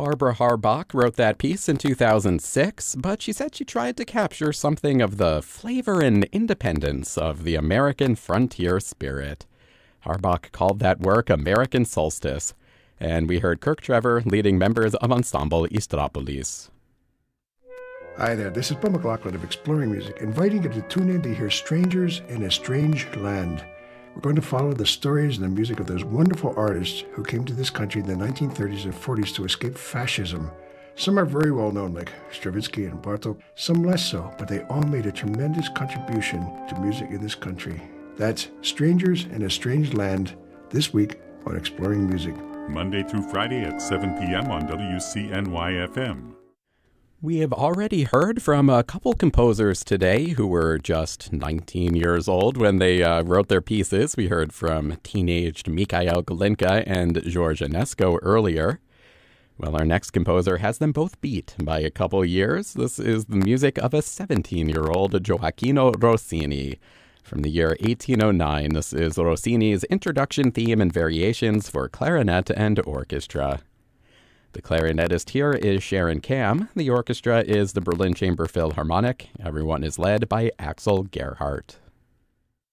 Barbara Harbach wrote that piece in 2006, but she said she tried to capture something of the flavor and independence of the American frontier spirit. Harbach called that work American Solstice, and we heard Kirk Trevor leading members of Ensemble Istropolis. Hi there, this is Paul McLaughlin of Exploring Music, inviting you to tune in to hear Strangers in a Strange Land. We're going to follow the stories and the music of those wonderful artists who came to this country in the 1930s and 40s to escape fascism. Some are very well known, like Stravinsky and Bartók, some less so, but they all made a tremendous contribution to music in this country. That's Strangers in a Strange Land, this week on Exploring Music. Monday through Friday at 7 p.m. on WCNY-FM. We have already heard from a couple composers today who were just 19 years old when they wrote their pieces. We heard from teenaged Mikhail Glinka and George Enesco earlier. Well, our next composer has them both beat by a couple years. This is the music of a 17-year-old Gioacchino Rossini. From the year 1809, this is Rossini's introduction theme and variations for clarinet and orchestra. The clarinetist here is Sharon Kam. The orchestra is the Berlin Chamber Philharmonic. Everyone is led by Axel Gerhardt.